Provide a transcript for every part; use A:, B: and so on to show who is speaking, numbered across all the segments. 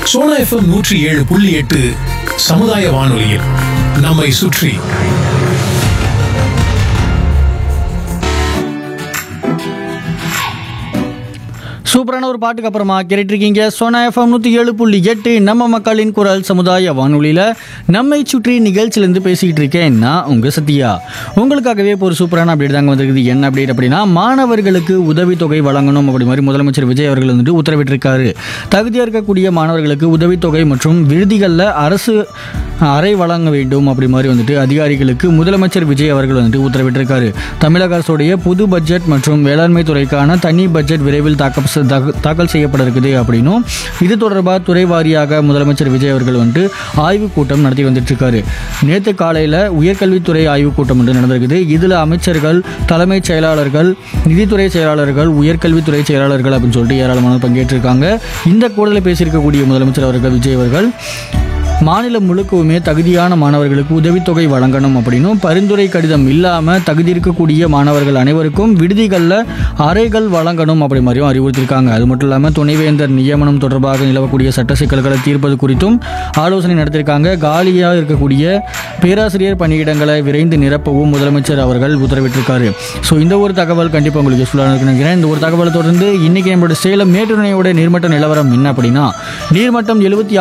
A: Sona FM 107.8 சமுதாய வானொலியில் நம்மை சுற்றி.
B: சூப்பரான ஒரு பாட்டுக்கு அப்புறமா கேட்டுருக்கீங்க சோனா எஃப்எம் 107.8 நம்ம மக்களின் குரல் சமுதாய வானொலியில் நம்மை சுற்றி நிகழ்ச்சியிலேருந்து பேசிக்கிட்டு இருக்கேன் நான் உங்கள் சத்யா. உங்களுக்காகவே இப்போ ஒரு சூப்பரான அப்டேட் தாங்க வந்திருக்குது. என்ன அப்டேட் அப்படின்னா, மாணவர்களுக்கு உதவித்தொகை வழங்கணும் அப்படி மாதிரி முதலமைச்சர் விஜய் அவர்கள் வந்துட்டு உத்தரவிட்டிருக்காரு. தகுதியாக இருக்கக்கூடிய மாணவர்களுக்கு உதவித்தொகை மற்றும் விடுதிகளில் அரசு அறை வழங்க வேண்டும் அப்படி மாதிரி வந்துட்டு அதிகாரிகளுக்கு முதலமைச்சர் விஜய் அவர்கள் வந்துட்டு உத்தரவிட்டிருக்காரு. தமிழக அரசுடைய புது பட்ஜெட் மற்றும் வேளாண்மை துறைக்கான தனி பட்ஜெட் விரைவில் தாக்கல் செய்யப்பட இருக்குது அப்படின்னும், இது தொடர்பாக துறை வாரியாக முதலமைச்சர் விஜய் அவர்கள் வந்துட்டு ஆய்வுக் கூட்டம் நடத்தி வந்துட்டு இருக்காரு. நேற்று காலையில் உயர்கல்வித்துறை ஆய்வுக் கூட்டம் வந்து நடந்திருக்குது. இதில் அமைச்சர்கள், தலைமைச் செயலாளர்கள், நிதித்துறை செயலாளர்கள், உயர்கல்வித்துறை செயலாளர்கள் அப்படின்னு சொல்லிட்டு ஏராளமானோர் பங்கேற்றிருக்காங்க. இந்த கூட்டத்தில் பேசியிருக்கக்கூடிய முதலமைச்சர் அவர்கள் விஜய் அவர்கள் மாநிலம் முழுக்கவுமே தகுதியான மாணவர்களுக்கு உதவித்தொகை வழங்கணும் அப்படின்னும், பரிந்துரை கடிதம் இல்லாமல் தகுதி இருக்கக்கூடிய மாணவர்கள் அனைவருக்கும் விடுதிகளில் அறைகள் வழங்கணும் அப்படி மாதிரியும் அறிவுறுத்திருக்காங்க. அது மட்டும் இல்லாமல் துணைவேந்தர் நியமனம் தொடர்பாக நிலவக்கூடிய சட்ட சிக்கல்களை தீர்ப்பது குறித்தும் ஆலோசனை நடத்தியிருக்காங்க. காலியாக இருக்கக்கூடிய பேராசிரியர் பணியிடங்களை விரைந்து நிரப்பவும் முதலமைச்சர் அவர்கள் உத்தரவிட்டிருக்காரு. ஸோ இந்த ஒரு தகவல் கண்டிப்பாக உங்களுக்கு யூஸ்ஃபுல்லாக இருக்குன்னு நினைக்கிறேன். இந்த ஒரு தகவலை தொடர்ந்து இன்னைக்கு நம்மளோட சேலம் மேட்டூர் நீர்மட்ட நிலவரம் என்ன அப்படின்னா, நீர்மட்டம்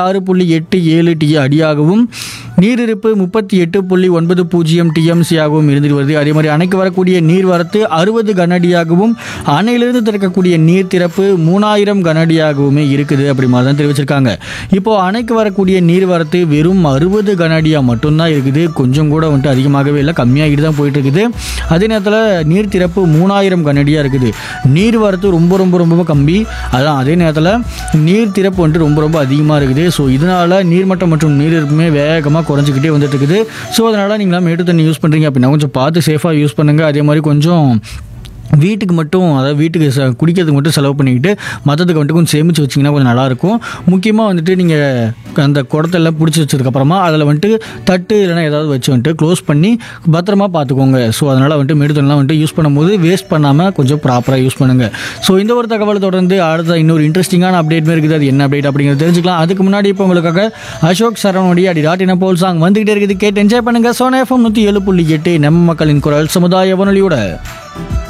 B: 76.87 அடியாகவும் நீரிருப்பு 38.90 டிஎம்சியாகவும் இருந்துட்டு வருது. அதே மாதிரி அணைக்கு வரக்கூடிய நீர்வரத்து 60 கனஅடியாகவும் அணையிலிருந்து திறக்கக்கூடிய நீர் திறப்பு 3000 கனஅடியாகவுமே இருக்குது அப்படி மாதிரி தான் தெரிவிச்சிருக்காங்க. இப்போ அணைக்கு வரக்கூடிய நீர்வரத்து வெறும் 60 கனஅடியாக மட்டும்தான் இருக்குது. கொஞ்சம் கூட வந்துட்டு அதிகமாகவே இல்லை, கம்மியாகிட்டு தான் போயிட்டு இருக்குது. அதே நேரத்தில் நீர் திறப்பு 3000 கனஅடியாக இருக்குது. நீர்வரத்து ரொம்ப ரொம்ப ரொம்ப கம்மி. அதான் அதே நேரத்தில் நீர் திறப்பு வந்துட்டு ரொம்ப ரொம்ப அதிகமாக இருக்குது. ஸோ இதனால் நீர்மட்டம் மற்றும் நீர் இருப்புமே வேகமாக குறைஞ்சிக்கிட்டே வந்துட்டு இருக்குது. ஸோ அதனால் நீங்களாம் மேட்டு தண்ணி யூஸ் பண்ணுறீங்க அப்படின்னா கொஞ்சம் பார்த்து சேஃபாக யூஸ் பண்ணுங்கள். அதே மாதிரி கொஞ்சம் வீட்டுக்கு மட்டும், அதாவது வீட்டுக்கு குடிக்கிறதுக்கு மட்டும் செலவு பண்ணிக்கிட்டு மற்றதுக்கு வந்துட்டு கொஞ்சம் சேமித்து வச்சிங்கன்னா கொஞ்சம் நல்லாயிருக்கும். முக்கியமாக வந்துட்டு நீங்கள் அந்த குடத்தெல்லாம் பிடிச்சி வச்சதுக்கப்புறமா அதில் வந்துட்டு தட்டு இல்லைனா ஏதாவது வச்சு வந்துட்டு க்ளோஸ் பண்ணி பத்திரமா பார்த்துக்கோங்க. ஸோ அதனால் வந்துட்டு மெடித்தல்லாம் வந்துட்டு யூஸ் பண்ணும்போது வேஸ்ட் பண்ணாமல் கொஞ்சம் ப்ராப்பராக யூஸ் பண்ணுங்கள். ஸோ இந்த ஒரு தகவலை தொடர்ந்து அடுத்த இன்னொரு இன்ட்ரெஸ்டிங்கான அப்டேட்மே இருக்குது. அது என்ன அப்டேட் அப்படிங்கிறது தெரிஞ்சுக்கலாம். அதுக்கு முன்னாடி இப்போ உங்களுக்காக அசோக் சரவணுடைய அடி போல் சாங் வந்துகிட்டே இருக்குது. கேட்டு என்ஜாய் பண்ணுங்கள். சோனா எஃப்எம் 107.8 நம்ம மக்களின் குரல் சமுதாய வானொலியோட.